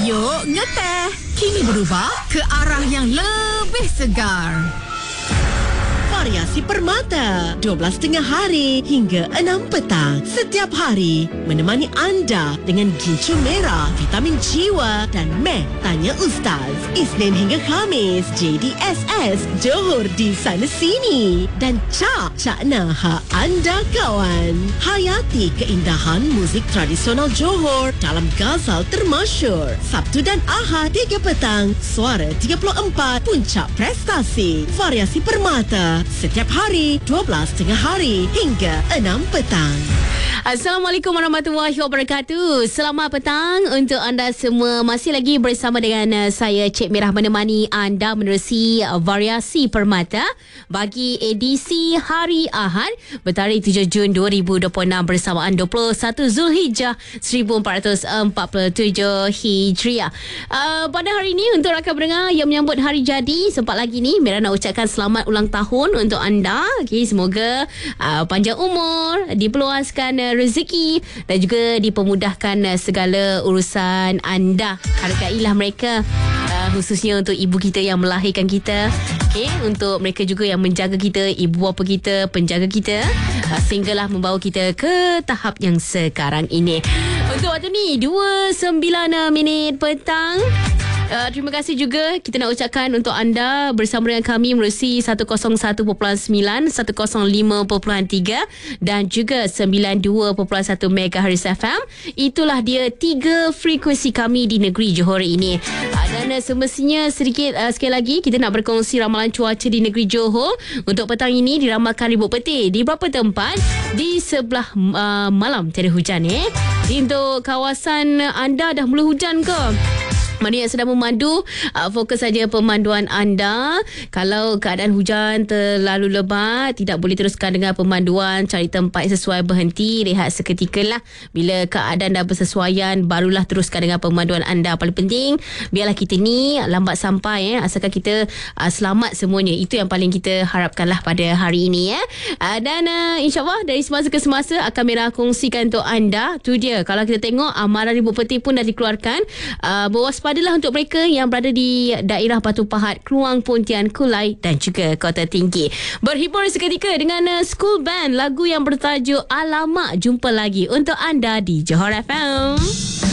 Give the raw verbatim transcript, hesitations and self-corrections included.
Yuk ngeteh. Kini berubah ke arah yang lebih segar. Variasi Permata dua belas tengah hari hingga enam petang setiap hari menemani anda dengan gincu merah, vitamin jiwa dan meh tanya Ustaz. Isnin hingga Khamis J D S S Johor di sana sini dan Cak Cak Nah anda kawan. Hayati keindahan muzik tradisional Johor dalam Ghazal termasyur. Sabtu dan Ahad tiga petang Suara tiga puluh empat Puncak Prestasi. Variasi Permata setiap hari dua belas tengah hari hingga enam petang. Assalamualaikum warahmatullahi wabarakatuh. Selamat petang untuk anda semua. Masih lagi bersama dengan uh, saya Cik Merah menemani anda menerusi uh, Variasi Permata bagi edisi hari Ahad bertarikh tujuh Jun dua ribu dua puluh enam bersamaan dua puluh satu Zulhijjah seribu empat ratus empat puluh tujuh Hijriah. Uh, pada hari ini untuk rakan pendengar yang menyambut hari jadi, sempat lagi ni Merah nak ucapkan selamat ulang tahun untuk anda. Okay, semoga uh, panjang umur, diperluaskan uh, rezeki dan juga dipermudahkan uh, segala urusan anda. Hargailah mereka, uh, khususnya untuk ibu kita yang melahirkan kita. Okay, untuk mereka juga yang menjaga kita, ibu bapa kita, penjaga kita, uh, sehinggalah membawa kita ke tahap yang sekarang ini. Untuk waktu ni dua puluh sembilan minit petang. Uh, terima kasih juga kita nak ucapkan untuk anda bersama dengan kami menerusi seratus satu perpuluhan sembilan, seratus lima perpuluhan tiga dan juga sembilan puluh dua perpuluhan satu megahertz F M. Itulah dia tiga frekuensi kami di negeri Johor ini. Uh, dan uh, semestinya sedikit uh, sekali lagi kita nak berkongsi ramalan cuaca di negeri Johor. Untuk petang ini diramalkan ribut peti di beberapa tempat di sebelah uh, malam tiada hujan eh. Jadi untuk kawasan anda dah mula hujan ke? Mana yang sedang memandu, uh, fokus saja pemanduan anda. Kalau keadaan hujan terlalu lebat, tidak boleh teruskan dengan pemanduan. Cari tempat yang sesuai, berhenti, rehat seketika lah. Bila keadaan dah bersesuaian, barulah teruskan dengan pemanduan anda. Paling penting, biarlah kita ni lambat sampai, eh, asalkan kita uh, selamat semuanya. Itu yang paling kita harapkanlah pada hari ini. Eh. Uh, dan uh, insyaAllah dari semasa ke semasa akan Merah kongsikan untuk anda. Tu dia, kalau kita tengok amaran ribut peti pun dah dikeluarkan. Uh, berwaspada adalah untuk mereka yang berada di daerah Batu Pahat, Kluang Pontian, Kulai dan juga Kota Tinggi. Berhibur seketika dengan uh, School Band, lagu yang bertajuk Alamak. Jumpa lagi untuk anda di Johor F M.